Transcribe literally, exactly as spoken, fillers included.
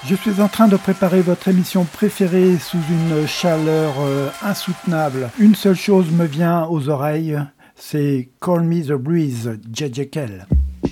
Je suis en train de préparer votre émission préférée sous une chaleur euh, insoutenable. Une seule chose me vient aux oreilles, c'est Call Me the Breeze, J J. Cale.